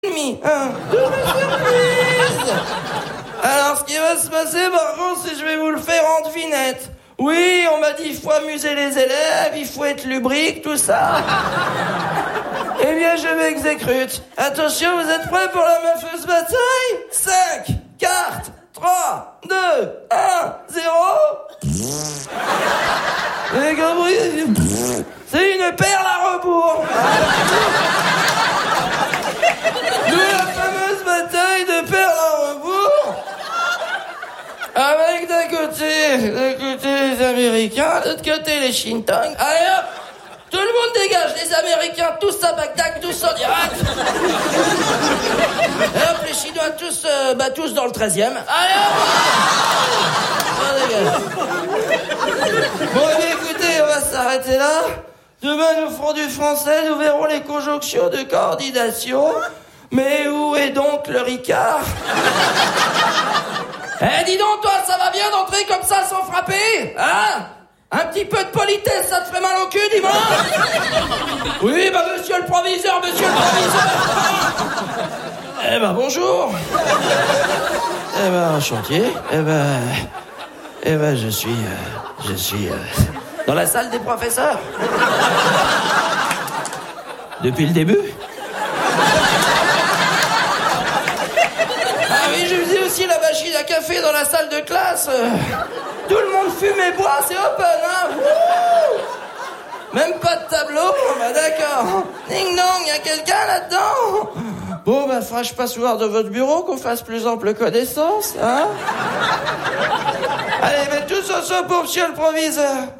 Double surprise. Alors, ce qui va se passer, par contre, c'est que je vais vous le faire en devinette. Oui, on m'a dit il faut amuser les élèves, il faut être lubrique, tout ça. Eh bien, je m'exécute. Attention, vous êtes prêts pour la mafieuse bataille? 5, 4, 3, 2, 1, 0. Les gars, c'est une perle à rebours. Nous, la fameuse bataille de perles à rebours. Avec d'un côté les Américains, de l'autre côté les Shintong. Allez hop, tout le monde dégage, les Américains tous à Bagdad, tous en Irak. Et hop, les Chinois tous dans le 13e. Allez hop, on dégage. Bon, eh bien, écoutez, on va s'arrêter là. Demain, nous ferons du français, nous verrons les conjonctions de coordination. Mais où est donc le Ricard? Eh, dis donc, toi, ça va bien d'entrer comme ça sans frapper? Hein? Un petit peu de politesse, ça te ferait mal au cul, dis-moi? Oui, bah, monsieur le proviseur. Eh ben, bonjour. Eh ben, enchanté. Eh ben, je suis dans la salle des professeurs. Depuis le début? Ah oui, je faisais aussi la machine à café dans la salle de classe. Tout le monde fume et boit, c'est open, hein. Wouh. Même pas de tableau, bah d'accord. Ding dong, y a quelqu'un là-dedans? Bon, bah, faudra que je passe voir de votre bureau, qu'on fasse plus ample connaissance, hein. Allez, mais tous ensemble pour monsieur le proviseur.